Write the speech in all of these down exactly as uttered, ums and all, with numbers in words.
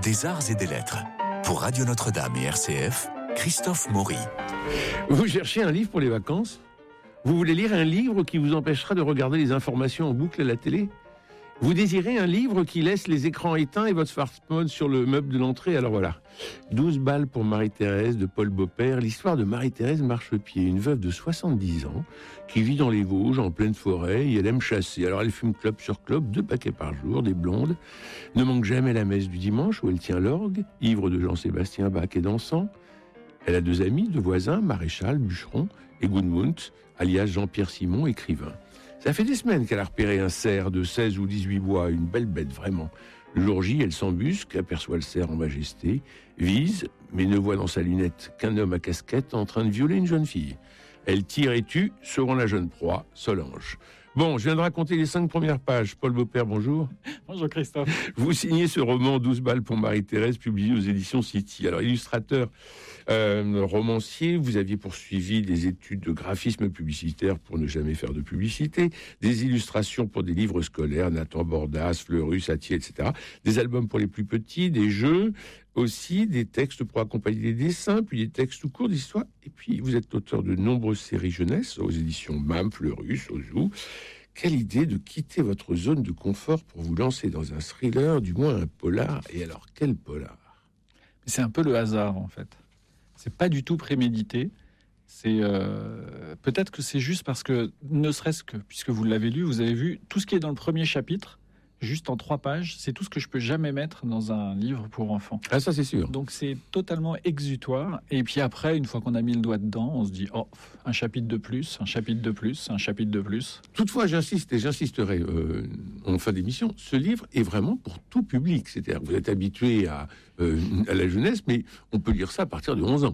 des arts et des lettres. Pour Radio Notre-Dame et R C F, Christophe Maury. Vous cherchez un livre pour les vacances ? Vous voulez lire un livre qui vous empêchera de regarder les informations en boucle à la télé ? Vous désirez un livre qui laisse les écrans éteints et votre smartphone sur le meuble de l'entrée ? Alors voilà, douze balles pour Marie-Thérèse de Paul Beaupère. L'histoire de Marie-Thérèse Marchepied, une veuve de soixante-dix ans qui vit dans les Vosges, en pleine forêt, et elle aime chasser. Alors elle fume clope sur clope, deux paquets par jour, des blondes, ne manque jamais la messe du dimanche où elle tient l'orgue, ivre de Jean-Sébastien Bach et dansant. Elle a deux amis, deux voisins, Maréchal, bûcheron, et Gudmund, alias Jean-Pierre Simon, écrivain. Ça fait des semaines qu'elle a repéré un cerf de seize ou dix-huit bois, une belle bête vraiment. Le jour J, elle s'embusque, aperçoit le cerf en majesté, vise, mais ne voit dans sa lunette qu'un homme à casquette en train de violer une jeune fille. Elle tire et tue, sauvant la jeune proie, Solange. Bon, je viens de raconter les cinq premières pages. Paul Beaupère, bonjour. Bonjour Christophe. Vous signez ce roman douze balles pour Marie-Thérèse, publié aux éditions City. Alors, illustrateur, euh, romancier, vous aviez poursuivi des études de graphisme publicitaire pour ne jamais faire de publicité, des illustrations pour des livres scolaires, Nathan Bordas, Fleurus, Atier, et cetera. Des albums pour les plus petits, des jeux, aussi des textes pour accompagner des dessins, puis des textes tout courts d'histoire. Et puis, vous êtes auteur de nombreuses séries jeunesse aux éditions M A M, Fleurus, Ozu. Quelle idée de quitter votre zone de confort pour vous lancer dans un thriller, du moins un polar. Et alors, quel polar ? C'est un peu le hasard, en fait. C'est pas du tout prémédité. C'est euh, peut-être que c'est juste parce que, ne serait-ce que, puisque vous l'avez lu, vous avez vu tout ce qui est dans le premier chapitre, juste en trois pages, c'est tout ce que je peux jamais mettre dans un livre pour enfants. Ah, ça c'est sûr. Donc c'est totalement exutoire. Et puis après, une fois qu'on a mis le doigt dedans, on se dit, oh, un chapitre de plus, un chapitre de plus, un chapitre de plus. Toutefois, j'insiste et j'insisterai euh, en fin d'émission, ce livre est vraiment pour tout public. C'est-à-dire que vous êtes habitué à, euh, à la jeunesse, mais on peut lire ça à partir de onze ans.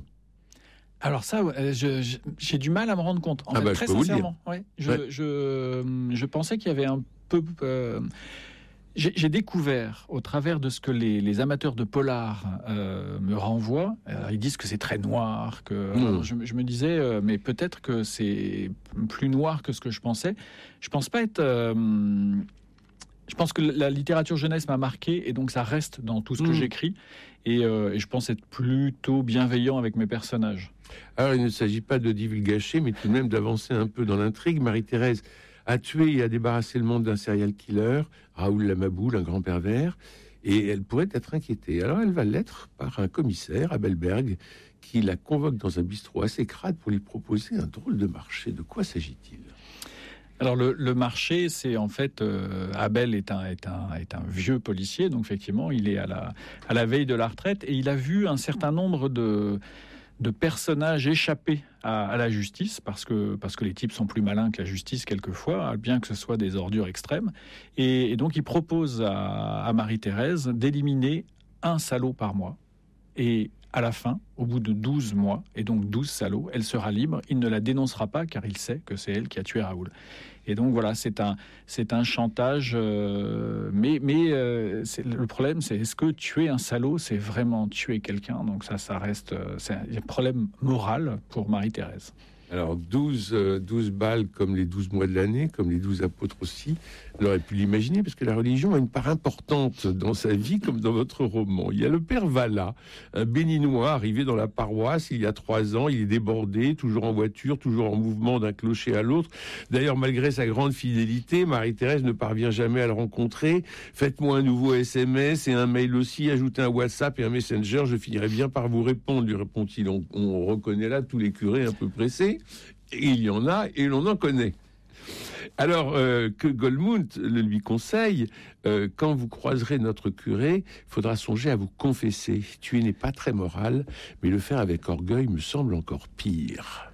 Alors ça, je, je, j'ai du mal à me rendre compte. En ah fait, bah, très je peux sincèrement, vous le dire. Ouais, je, ouais. je, je pensais qu'il y avait un peu... Euh, J'ai, j'ai découvert, au travers de ce que les, les amateurs de polar euh, me renvoient, euh, ils disent que c'est très noir, que mmh. alors, je, je me disais, euh, mais peut-être que c'est plus noir que ce que je pensais. Je pense pas être... Euh, je pense que la littérature jeunesse m'a marqué, et donc ça reste dans tout ce que mmh. j'écris, et, euh, et je pense être plutôt bienveillant avec mes personnages. Alors, il ne s'agit pas de divulgacher, mais tout de même d'avancer un peu dans l'intrigue. Marie-Thérèse a tué et a débarrassé le monde d'un serial killer, Raoul Lamaboul, un grand pervers, et elle pourrait être inquiétée. Alors elle va l'être par un commissaire, Abelberg, qui la convoque dans un bistrot assez crade pour lui proposer un drôle de marché. De quoi s'agit-il ? Alors le, le marché, c'est en fait euh, Abel est un est un est un vieux policier, donc effectivement il est à la à la veille de la retraite, et il a vu un certain nombre de de personnages échappés à, à la justice, parce que, parce que les types sont plus malins que la justice quelquefois, bien que ce soit des ordures extrêmes. Et, et donc il propose à, à Marie-Thérèse d'éliminer un salaud par mois. Et à la fin, au bout de douze mois, et donc douze salauds, elle sera libre. Il ne la dénoncera pas car il sait que c'est elle qui a tué Raoul. Et donc voilà, c'est un, c'est un chantage. Euh, mais mais euh, c'est, le problème, c'est est-ce que tuer un salaud, c'est vraiment tuer quelqu'un ? Donc ça, ça reste c'est un problème moral pour Marie-Thérèse. Alors douze, euh, douze balles comme les douze mois de l'année, comme les douze apôtres aussi, elle aurait pu l'imaginer, parce que la religion a une part importante dans sa vie, comme dans votre roman. Il y a le père Vallat, un béninois arrivé dans la paroisse il y a trois ans, il est débordé, toujours en voiture, toujours en mouvement d'un clocher à l'autre. D'ailleurs, malgré sa grande fidélité, Marie-Thérèse ne parvient jamais à le rencontrer. Faites-moi un nouveau S M S et un mail aussi, ajoutez un WhatsApp et un Messenger, je finirai bien par vous répondre, lui répond-il. On, on reconnaît là tous les curés un peu pressés. Et il y en a, et l'on en connaît. Alors euh, que Gudmund le lui conseille, euh, quand vous croiserez notre curé, il faudra songer à vous confesser. Tuer n'est pas très moral, mais le faire avec orgueil me semble encore pire.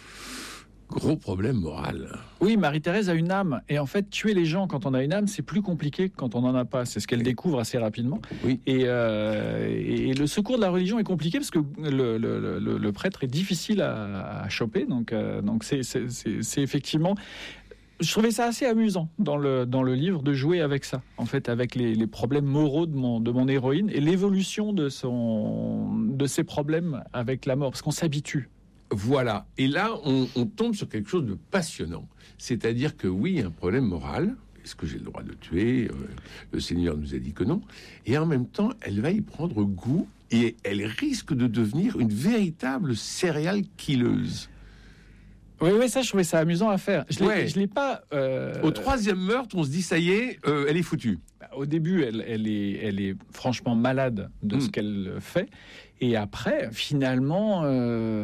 Gros problème moral. Oui, Marie-Thérèse a une âme. Et en fait, tuer les gens quand on a une âme, c'est plus compliqué que quand on n'en a pas. C'est ce qu'elle découvre assez rapidement. Oui. Et, euh, et le secours de la religion est compliqué parce que le, le, le, le prêtre est difficile à, à choper. Donc, euh, donc c'est, c'est, c'est, c'est effectivement... Je trouvais ça assez amusant dans le, dans le livre de jouer avec ça, en fait, avec les, les problèmes moraux de mon, de mon héroïne et l'évolution de, son, de ses problèmes avec la mort, parce qu'on s'habitue. Voilà. Et là, on, on tombe sur quelque chose de passionnant. C'est-à-dire que oui, il y a un problème moral, est-ce que j'ai le droit de tuer ? euh, Le Seigneur nous a dit que non. Et en même temps, elle va y prendre goût et elle risque de devenir une véritable serial killeuse. Oui, oui, ça, je trouvais ça amusant à faire. Je l'ai, Ouais. je l'ai pas. euh, Au troisième meurtre, on se dit, ça y est, euh, elle est foutue. Au début, elle, elle, est, elle est franchement malade de Mm. ce qu'elle fait. Et après, finalement, euh,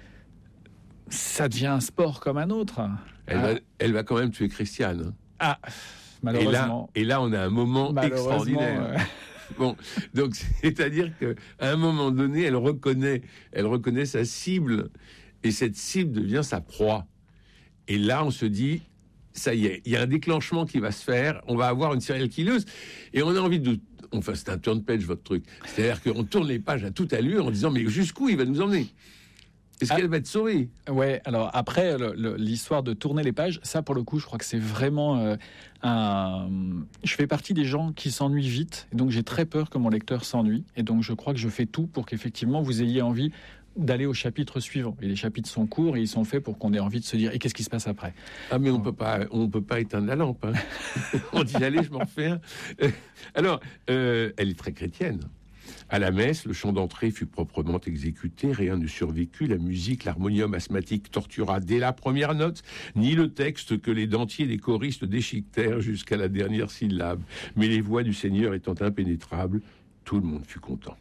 ça devient un sport comme un autre. Elle, Ah. va, elle va quand même tuer Christiane. Ah, Et là, malheureusement. et là, on a un moment Malheureusement, extraordinaire. euh, Bon, donc c'est-à-dire qu'à un moment donné, elle reconnaît, elle reconnaît sa cible, et cette cible devient sa proie. Et là, on se dit, ça y est, il y a un déclenchement qui va se faire, on va avoir une serial killeuse, et on a envie de... Enfin, c'est un turn page, votre truc. C'est-à-dire qu'on tourne les pages à toute allure en disant, mais jusqu'où il va nous emmener ? Est-ce Ah. qu'elle va être sauvée ? Ouais, alors après, le- le- l'histoire de tourner les pages, ça pour le coup, je crois que c'est vraiment euh, un... Je fais partie des gens qui s'ennuient vite, et donc j'ai très peur que mon lecteur s'ennuie, et donc je crois que je fais tout pour qu'effectivement vous ayez envie d'aller au chapitre suivant. Et les chapitres sont courts et ils sont faits pour qu'on ait envie de se dire, et qu'est-ce qui se passe après ? Ah, mais on peut pas, on peut pas éteindre la lampe. Hein. On dit, allez, je m'en refais un. Euh, Alors, euh, elle est très chrétienne. À la messe, le chant d'entrée fut proprement exécuté, rien ne survécut, la musique, l'harmonium asthmatique tortura dès la première note, ni le texte que les dentiers des choristes déchiquetèrent jusqu'à la dernière syllabe. Mais les voix du Seigneur étant impénétrables, tout le monde fut content.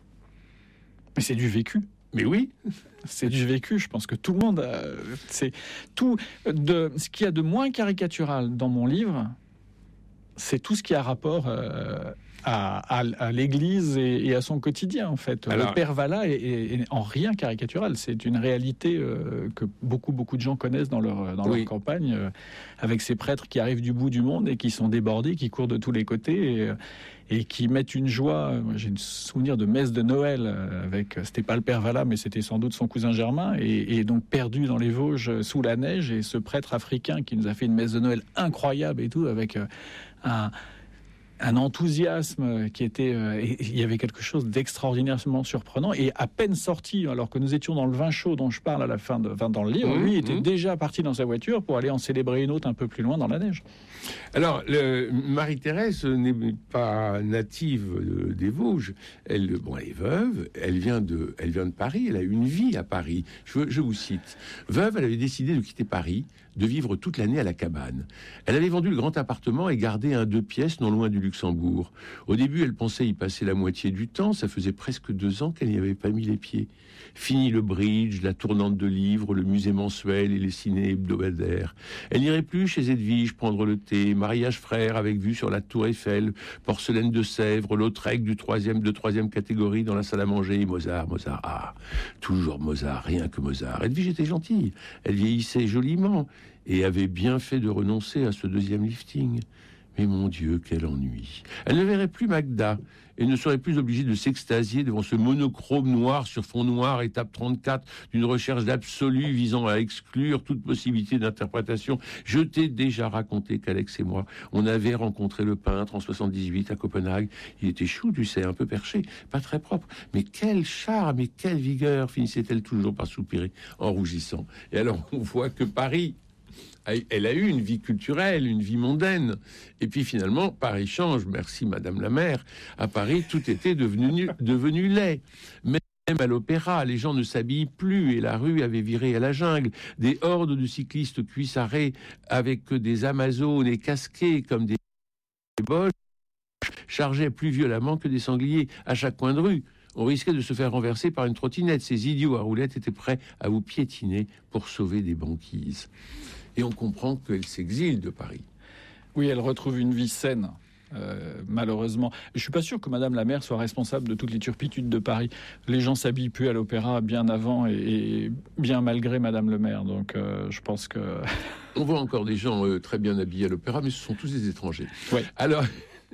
Mais c'est du vécu. Mais oui, C'est du vécu, je pense que tout le monde... euh, c'est tout de, ce qu'il y a de moins caricatural dans mon livre, c'est tout ce qui a rapport euh, à, à, à l'Église et, et à son quotidien, en fait. Alors- le Père Vala est, est- est en rien caricatural. C'est une réalité euh, que beaucoup, beaucoup de gens connaissent dans leur, dans Oui. leur campagne, euh, avec ces prêtres qui arrivent du bout du monde et qui sont débordés, qui courent de tous les côtés et, euh, et qui mettent une joie. Moi, j'ai un souvenir de messe de Noël euh, avec, c'était pas le Père Vala, mais c'était sans doute son cousin Germain, et, et donc perdu dans les Vosges euh, sous la neige, et ce prêtre africain qui nous a fait une messe de Noël incroyable et tout, avec euh, un, un enthousiasme qui était... euh, et il y avait quelque chose d'extraordinairement surprenant, et à peine sorti, alors que nous étions dans le vin chaud dont je parle à la fin, de, fin dans le livre, Mmh, lui était mmh. déjà parti dans sa voiture pour aller en célébrer une autre un peu plus loin dans la neige. alors le- Marie-Thérèse n'est pas native euh, des Vosges. Elle, bon, elle est veuve, elle vient de, elle vient de Paris, elle a une vie à Paris. Je, je vous cite. Veuve, elle avait décidé de quitter Paris, de vivre toute l'année à la cabane. Elle avait vendu le grand appartement et gardé un deux pièces non loin du Luxembourg. Au début, elle pensait y passer la moitié du temps. Ça faisait presque deux ans qu'elle n'y avait pas mis les pieds. Fini le bridge, la tournante de livres, le musée mensuel et les ciné hebdomadaires. Elle n'irait plus chez Edwige prendre le thé, mariage frère avec vue sur la tour Eiffel, porcelaine de Sèvres, Lautrec du troisième, de troisième catégorie dans la salle à manger, Mozart, Mozart, ah, toujours Mozart, rien que Mozart. Edwige était gentille, elle vieillissait joliment et avait bien fait de renoncer à ce deuxième lifting. Mais mon Dieu, quel ennui. Elle ne verrait plus Magda et ne serait plus obligée de s'extasier devant ce monochrome noir sur fond noir, étape trente-quatre, d'une recherche d'absolu visant à exclure toute possibilité d'interprétation. Je t'ai déjà raconté qu'Alex et moi, on avait rencontré le peintre en soixante-dix-huit à Copenhague. Il était chou, tu sais, un peu perché, pas très propre. Mais quel charme et quelle vigueur, finissait-elle toujours par soupirer en rougissant. Et alors, on voit que Paris... Elle a eu une vie culturelle, une vie mondaine. Et puis finalement, Paris change. Merci Madame la maire. À Paris, tout était devenu, devenu laid. Même à l'opéra, les gens ne s'habillent plus et la rue avait viré à la jungle. Des hordes de cyclistes cuissarés avec des amazones et casqués comme des boches chargeaient plus violemment que des sangliers à chaque coin de rue. On risquait de se faire renverser par une trottinette. Ces idiots à roulettes étaient prêts à vous piétiner pour sauver des banquises. Et on comprend qu'elle s'exile de Paris. Oui, elle retrouve une vie saine, euh, malheureusement. Je suis pas sûr que Madame la maire soit responsable de toutes les turpitudes de Paris. Les gens s'habillent plus à l'opéra bien avant et, et bien malgré Madame le maire. Donc, euh, je pense que... On voit encore des gens euh, très bien habillés à l'opéra, mais ce sont tous des étrangers. Ouais. Alors,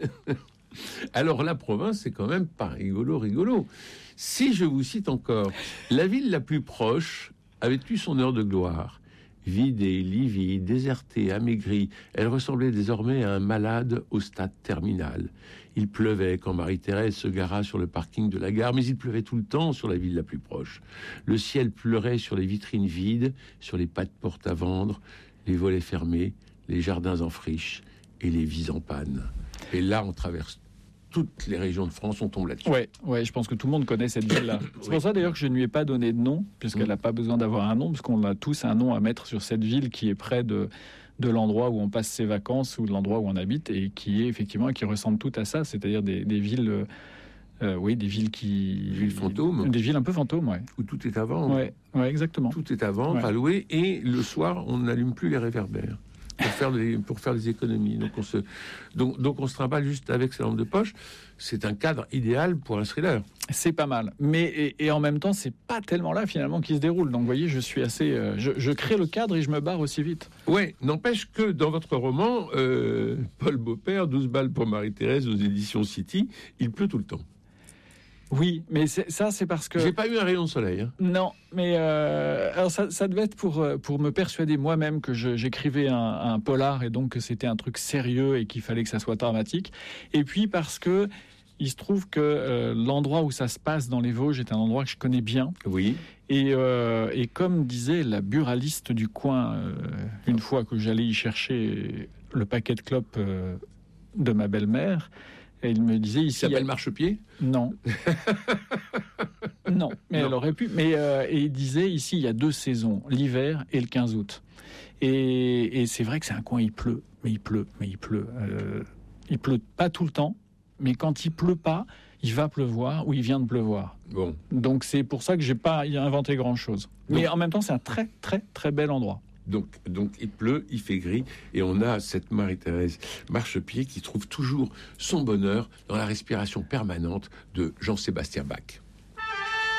alors la province, c'est quand même pas rigolo, rigolo. Si je vous cite encore, la ville la plus proche avait eu son heure de gloire. Vidée, livide, désertée, amaigrie, elle ressemblait désormais à un malade au stade terminal. Il pleuvait quand Marie-Thérèse se gara sur le parking de la gare, mais il pleuvait tout le temps sur la ville la plus proche. Le ciel pleurait sur les vitrines vides, sur les pas de porte à vendre, les volets fermés, les jardins en friche et les vis en panne. Et là, on traverse toutes les régions de France, on tombe là-dessus. Ouais, ouais, je pense que tout le monde connaît cette ville-là. C'est Oui. pour ça d'ailleurs que je ne lui ai pas donné de nom, puisqu'elle n'a Mmh. pas besoin d'avoir un nom, parce qu'on a tous un nom à mettre sur cette ville qui est près de, de l'endroit où on passe ses vacances ou de l'endroit où on habite, et qui est effectivement, qui ressemble tout à ça, c'est-à-dire des, des villes, euh, oui, des villes qui, Des villes fantômes. des villes un peu fantômes, ouais, Où tout est à vendre. ouais, ouais, exactement. Tout est à vendre, Ouais. à louer, et le soir, on n'allume plus les réverbères pour faire des, pour faire des économies. Donc on se, donc, donc on se trimballe juste avec sa lampe de poche. C'est un cadre idéal pour un thriller. C'est pas mal, mais et, et en même temps, c'est pas tellement là finalement qui se déroule. Donc, vous voyez, je suis assez, euh, je, je crée le cadre et je me barre aussi vite. Ouais, n'empêche que dans votre roman, euh, Paul Beaupère, douze balles pour Marie-Thérèse aux éditions City, il pleut tout le temps. Oui, mais c'est, ça, c'est parce que J'ai pas eu un rayon de soleil. Hein. non, mais euh, alors ça, ça devait être pour euh, pour me persuader moi-même que je, j'écrivais un, un polar et donc que c'était un truc sérieux et qu'il fallait que ça soit dramatique. Et puis parce que il se trouve que euh, l'endroit où ça se passe dans les Vosges est un endroit que je connais bien. Oui. Et, euh, et comme disait la buraliste du coin, euh, une fois que j'allais y chercher le paquet de clopes euh, de ma belle-mère, elle me disait Il ici... il y a- s'appelle Marchepied. Non. non, mais Non. elle aurait pu. Mais euh, et il disait ici, il y a deux saisons, l'hiver et le quinze août. Et, et c'est vrai que c'est un coin, il pleut, mais il pleut, mais il pleut. Euh, il pleut pas tout le temps, mais quand il pleut pas, il va pleuvoir ou il vient de pleuvoir. Bon. Donc c'est pour ça que j'ai pas inventé grand-chose. Mais Donc- en même temps, c'est un très très très bel endroit. Donc, donc il pleut, il fait gris, et on a cette Marie-Thérèse Marchepied qui trouve toujours son bonheur dans la respiration permanente de Jean-Sébastien Bach.